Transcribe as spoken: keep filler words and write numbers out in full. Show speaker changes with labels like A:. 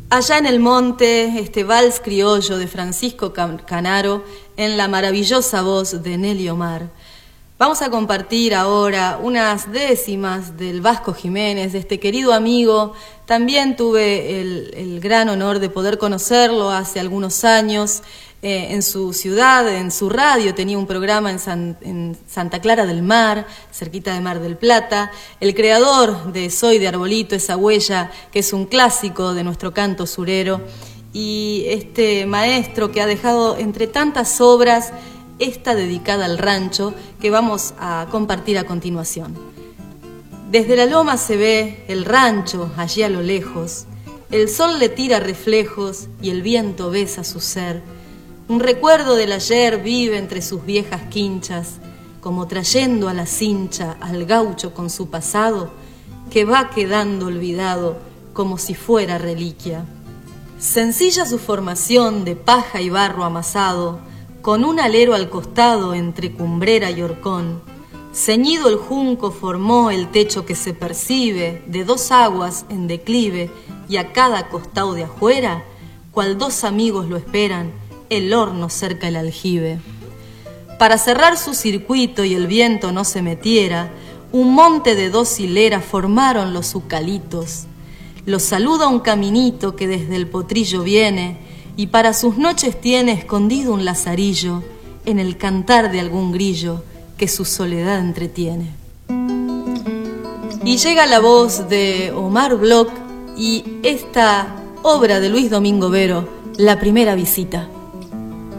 A: Allá en el monte, este vals criollo de Francisco Canaro, en la maravillosa voz de Nelly Omar. Vamos a compartir ahora unas décimas del Vasco Jiménez, de este querido amigo. También tuve el, el gran honor de poder conocerlo hace algunos años eh, en su ciudad, en su radio. Tenía un programa en, San, en Santa Clara del Mar, cerquita de Mar del Plata. El creador de Soy de Arbolito, esa huella que es un clásico de nuestro canto surero. Y este maestro que ha dejado entre tantas obras esta dedicada al rancho que vamos a compartir a continuación. Desde la loma se ve el rancho allí a lo lejos, el sol le tira reflejos y el viento besa su ser. Un recuerdo del ayer vive entre sus viejas quinchas, como trayendo a la cincha al gaucho con su pasado, que va quedando olvidado como si fuera reliquia. Sencilla su formación de paja y barro amasado, con un alero al costado entre cumbrera y horcón. Ceñido el junco formó el techo que se percibe de dos aguas en declive, y a cada costado de afuera, cual dos amigos lo esperan, el horno cerca el aljibe. Para cerrar su circuito y el viento no se metiera, un monte de dos hileras formaron los ucalitos. Los saluda un caminito que desde el potrillo viene, y para sus noches tiene escondido un lazarillo en el cantar de algún grillo que su soledad entretiene. Y llega la voz de Omar Bloch y esta obra de Luis Domingo Vero, La primera visita.